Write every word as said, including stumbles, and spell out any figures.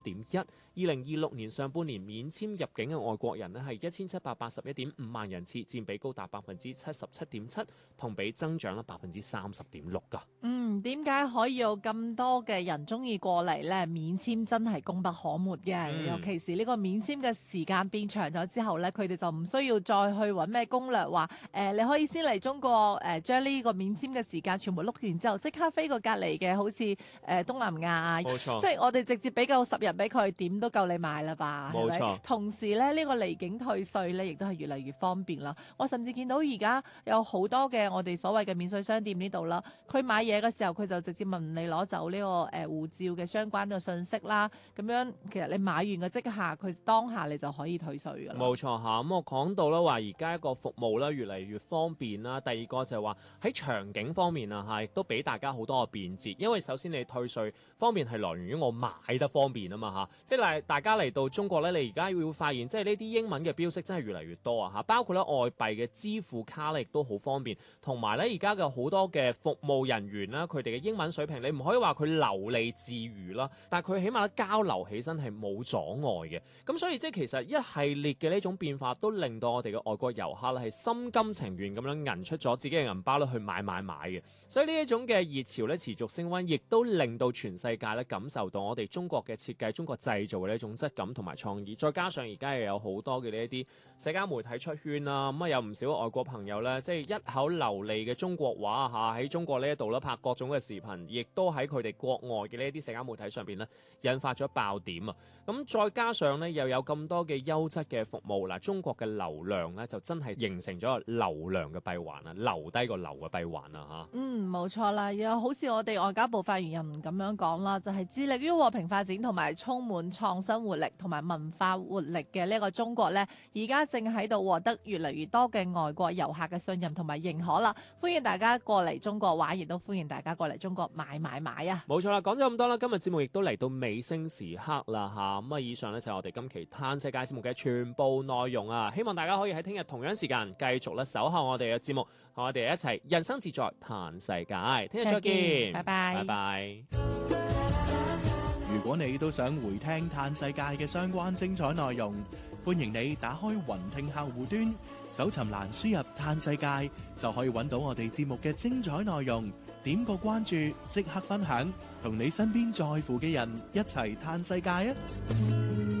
點一，二零二六年上半年免簽入境嘅外國人咧係一千七百八十一點五萬人次，佔比高達百分之七十七點七，同比增長咧百分之三十點六噶。 嗯，點解可以有咁多嘅人中意過嚟呢？免簽真係功不可沒嘅， 嗯、 尤其是呢個免簽嘅時間變長咗之後呢，佢哋就唔需要再去揾咩攻略話，誒、呃、你可以先嚟中國誒、呃，將呢個免簽嘅時間全部碌完之後，即刻飛過隔離嘅，好似誒、呃、東南亞啊， 冇錯， 即係我哋直接俾夠十日俾佢，點都夠你買啦吧？ 冇錯。 同時咧，呢、呢個離境退稅咧，亦都係越嚟越方便啦。我甚至見到而家有好多嘅我哋所謂嘅免稅商店呢度啦，佢買嘢嘅時候，佢就直接問你攞走呢、呢個誒、呃、護照嘅相關嘅信息啦。咁樣其實你買完嘅即刻，佢當下你就可以退稅㗎啦。 冇錯嚇，咁我講到啦話，而家一個服務咧越嚟越方便啦。第二個就係話喺場景方面啊嚇，亦都俾大家好多嘅便捷。因為首先你退稅方面係來源於我買得方便啊嘛嚇，即係嚟大家嚟到中國咧，你而家會發現即係呢啲英文嘅標識真係越嚟越多啊嚇，包括咧外幣嘅支付卡咧亦都好方便，同埋咧而家嘅好多嘅服務人員啦，佢哋嘅英文水平你唔可以話佢流利自如啦，但係佢起碼交流起身係冇阻礙嘅。咁所以即係其實一系列嘅呢種變化都令到我哋嘅外國遊客咧係心甘情願咁樣銀出咗自己嘅銀包咧去買買買嘅。所以呢一種嘅熱潮咧持續升溫，亦都令到全世界咧感受到我哋中國嘅設計、中國製造嘅呢一種質感同埋創意。再加上而家又有好多嘅呢一啲社交媒體出圈啦，咁啊有唔少外國朋友咧，即係一口流利嘅中國話嚇喺中國呢一度咧拍各種嘅視頻，亦都喺佢哋國外嘅呢一啲社交媒體上邊咧引發咗爆點啊！咁再加上咧又有咁多嘅優質嘅服務嗱，中國嘅流量咧就真係形成咗流量嘅閉環啊，留低個流嘅閉環啊嚇。 嗯，冇錯啦，又好似我哋外交部發言人咁樣講啦，就係、是、致力於和平發展同埋充滿創新活力同埋文化活力嘅呢個中國呢，而家正喺度獲得越嚟越多嘅外國遊客嘅信任同埋認可啦。歡迎大家過嚟中國玩，亦都歡迎大家過嚟中國買買買啊！ 冇錯啦，講咗咁多啦，今日節目亦都嚟到尾聲時刻啦嚇。咁啊，以上呢就係我哋今期嘆世界節目嘅全部內容啊！希望大家可以喺聽日同樣時間繼續咧守候我哋嘅節目，同我哋一齊人生自在嘆世界。聽日再見， 拜拜， 拜拜。 如果你都想回聽嘆世界嘅相關精彩內容，歡迎你打開雲聽客戶端，搜尋欄輸入嘆世界，就可以揾到我哋節目嘅精彩內容。點個關注，即刻分享，同你身邊在乎嘅人一齊嘆世界啊！